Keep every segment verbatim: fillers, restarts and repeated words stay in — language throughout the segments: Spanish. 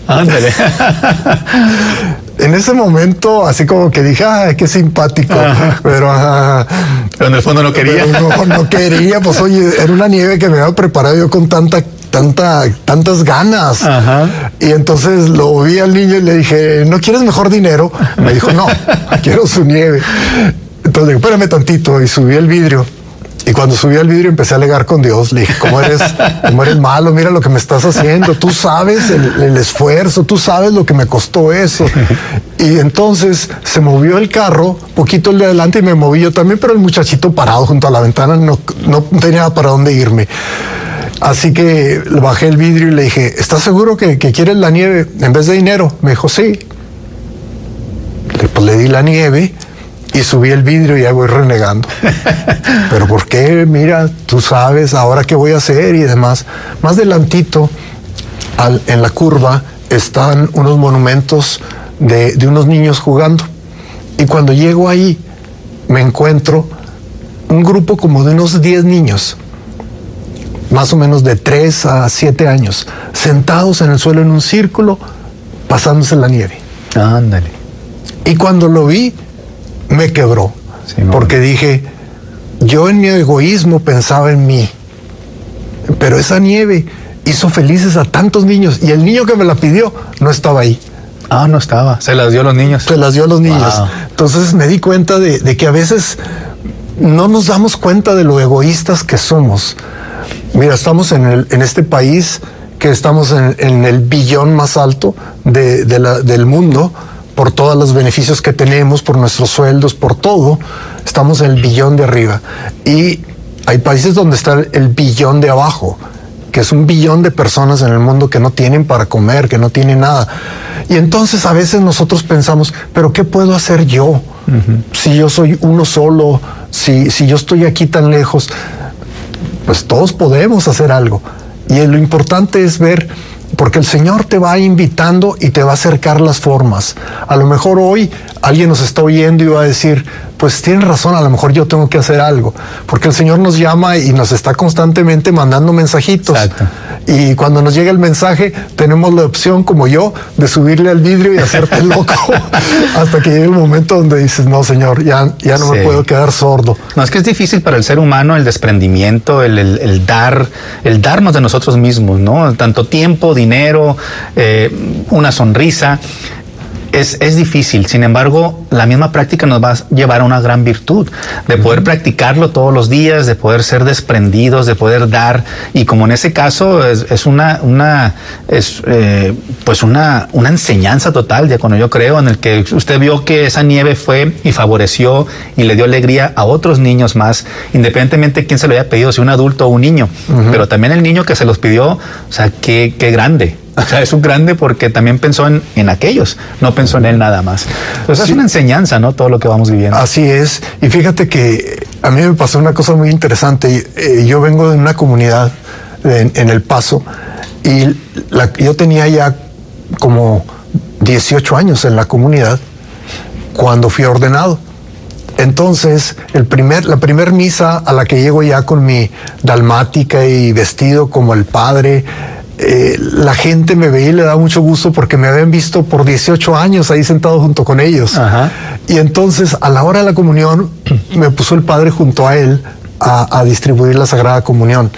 Ándale. En ese momento, así como que dije, ay, qué simpático, ajá. pero, ajá, pero en el fondo no quería. No, no quería, pues oye, era una nieve que me había preparado yo con tanta, tanta, tantas ganas. Ajá. Y entonces lo vi al niño y le dije, ¿no quieres mejor dinero? Me dijo, no, quiero su nieve. Entonces le dije, espérame tantito, y subí el vidrio. Y cuando subí al vidrio empecé a alegar con Dios. Le dije, ¿cómo eres, cómo eres malo? Mira lo que me estás haciendo. Tú sabes el, el esfuerzo, tú sabes lo que me costó eso. Y entonces se movió el carro, poquito el de adelante, y me moví yo también, pero el muchachito parado junto a la ventana no, no tenía para dónde irme. Así que bajé el vidrio y le dije, ¿estás seguro que, que quieres la nieve en vez de dinero? Me dijo, sí. Le, pues le di la nieve. Y subí el vidrio y ya voy renegando. ¿Pero por qué? Mira, tú sabes ahora qué voy a hacer y demás. Más adelantito, al, en la curva, están unos monumentos de, de unos niños jugando. Y cuando llego ahí, me encuentro un grupo como de unos diez niños, más o menos de tres a siete años, sentados en el suelo en un círculo, pasándose la nieve. Ándale. Y cuando lo vi, me quebró, sí, no, porque dije, yo en mi egoísmo pensaba en mí, pero esa nieve hizo felices a tantos niños y el niño que me la pidió no estaba ahí. Ah, no estaba, se las dio a los niños. Se las dio a los niños. Wow. Entonces me di cuenta de, de que a veces no nos damos cuenta de lo egoístas que somos. Mira, estamos en, el, en este país que estamos en, en el billón más alto de, de la, del mundo, por todos los beneficios que tenemos, por nuestros sueldos, por todo, estamos en el billón de arriba. Y hay países donde está el billón de abajo, que es un billón de personas en el mundo que no tienen para comer, que no tienen nada. Y entonces a veces nosotros pensamos, ¿pero qué puedo hacer yo? Uh-huh. Si yo soy uno solo, si, si yo estoy aquí tan lejos, pues todos podemos hacer algo. Y lo importante es ver, porque el Señor te va invitando y te va a acercar las formas. A lo mejor hoy alguien nos está oyendo y va a decir, pues tienes razón, a lo mejor yo tengo que hacer algo, porque el Señor nos llama y nos está constantemente mandando mensajitos. Exacto. Y cuando nos llega el mensaje, tenemos la opción, como yo, de subirle al vidrio y hacerte loco hasta que llegue el momento donde dices, no, Señor, ya, ya no sí. me puedo quedar sordo. No, es que es difícil para el ser humano el desprendimiento, el, el, el dar, el darnos de nosotros mismos, ¿no? Tanto tiempo, dinero, eh, una sonrisa. Es, es difícil, sin embargo, la misma práctica nos va a llevar a una gran virtud, de poder uh-huh. practicarlo todos los días, de poder ser desprendidos, de poder dar, y como en ese caso es, es una, una, es, eh, pues una, una enseñanza total, ya cuando yo creo, en el que usted vio que esa nieve fue y favoreció y le dio alegría a otros niños más, independientemente de quién se lo haya pedido, si un adulto o un niño, uh-huh. pero también el niño que se los pidió, o sea, qué, qué grande. O sea, es un grande porque también pensó en, en aquellos, no pensó en él nada más. Entonces sí. es una enseñanza, ¿no? Todo lo que vamos viviendo. Así es. Y fíjate que a mí me pasó una cosa muy interesante. Eh, yo vengo de una comunidad en, en El Paso y la, yo tenía ya como dieciocho años en la comunidad cuando fui ordenado. Entonces, el primer, la primer misa a la que llego ya con mi dalmática y vestido como el padre, Eh, la gente me veía y le daba mucho gusto porque me habían visto por dieciocho años ahí sentado junto con ellos. Ajá. Y entonces a la hora de la comunión me puso el padre junto a él a, a distribuir la Sagrada Comunión.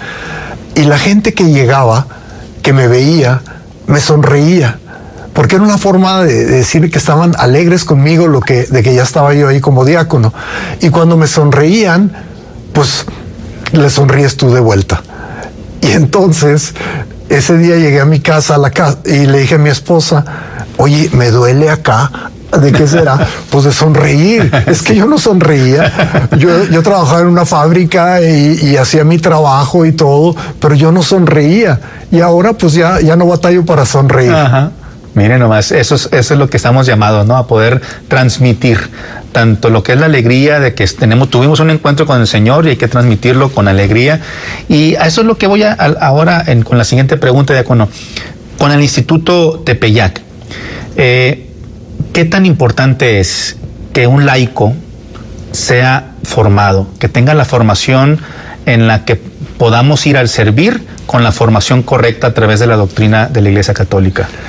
Y la gente que llegaba, que me veía, me sonreía, porque era una forma de, de decir que estaban alegres conmigo, lo que, de que ya estaba yo ahí como diácono. Y cuando me sonreían, pues le sonríes tú de vuelta. Y entonces ese día llegué a mi casa, a la casa y le dije a mi esposa, oye, me duele acá. ¿De qué será? Pues de sonreír. Es que yo no sonreía. Yo, yo trabajaba en una fábrica y, y hacía mi trabajo y todo, pero yo no sonreía. Y ahora pues ya, ya no batallo para sonreír. Ajá. Miren nomás, eso es, eso es lo que estamos llamados, ¿no? A poder transmitir tanto lo que es la alegría de que tenemos, tuvimos un encuentro con el Señor y hay que transmitirlo con alegría. Y a eso es lo que voy a, a ahora en, con la siguiente pregunta, diácono. Con el Instituto Tepeyac, eh, ¿qué tan importante es que un laico sea formado, que tenga la formación en la que podamos ir al servir con la formación correcta a través de la doctrina de la Iglesia Católica?